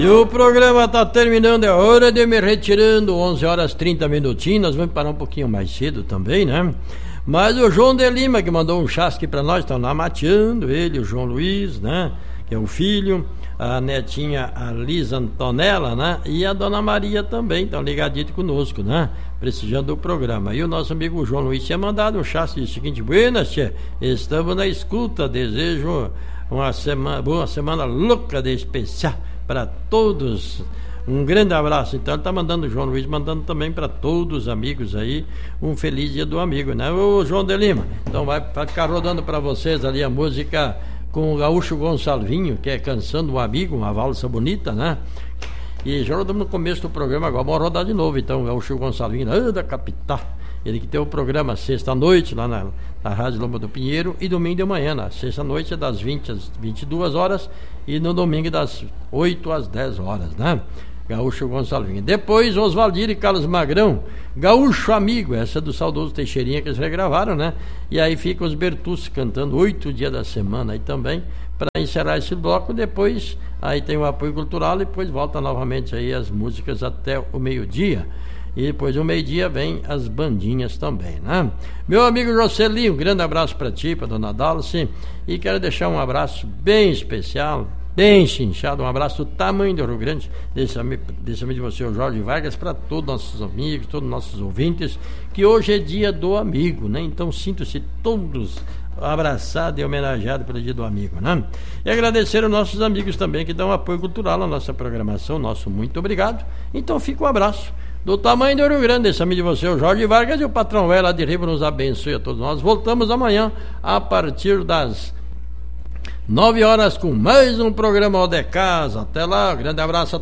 E o programa tá terminando, é hora de me retirando, 11 horas 30 minutinhos, nós vamos parar um pouquinho mais cedo também, né? Mas o João de Lima, que mandou um chasque pra nós, estão lá mateando, ele, o João Luiz, né? Que é o filho, a netinha, a Lisa Antonella, né? E a Dona Maria também, estão ligadinhos conosco, né? Prestigiando do programa. E o nosso amigo João Luiz tinha mandado um chasque de seguinte: buenas, tia, estamos na escuta, desejo uma boa semana louca de especial para todos. Um grande abraço. Então ele tá mandando, o João Luiz mandando também para todos os amigos aí um feliz dia do amigo, né? O João de Lima, então vai ficar rodando para vocês ali a música com o Gaúcho Gonçalvinho, que é Canção do Amigo, uma valsa bonita, né? E já rodamos no começo do programa, agora vamos rodar de novo. Então o Gaúcho Gonçalvinho lá da capital, ele que tem o programa sexta-noite lá na Rádio Lomba do Pinheiro e domingo de manhã, na sexta-noite é das 20 às 22 horas e no domingo das 8 às 10 horas, né? Gaúcho Gonçalvinho. Depois Oswaldir e Carlos Magrão, Gaúcho Amigo, essa é do saudoso Teixeirinha que eles regravaram, né? E aí fica os Bertucci cantando 8 dias da semana aí também, para encerrar esse bloco. Depois aí tem o apoio cultural e depois volta novamente aí as músicas até o meio-dia. E depois do meio-dia vem as bandinhas também, né? Meu amigo Jocelinho, um grande abraço para ti, para dona Dalce, e quero deixar um abraço bem especial, bem chinchado, um abraço do tamanho do Rio Grande, desse amigo de você, o Jorge Vargas, para todos nossos amigos, todos nossos ouvintes, que hoje é dia do amigo, né? Então sinto-se todos abraçado e homenageado pelo dia do amigo, né? E agradecer aos nossos amigos também que dão apoio cultural à nossa programação, nosso muito obrigado. Então fica um abraço do tamanho do Rio Grande, esse amigo de você, o Jorge Vargas, e o patrão velho lá de Riba nos abençoe a todos nós. Voltamos amanhã a partir das 9 horas com mais um programa de casa. Até lá, grande abraço a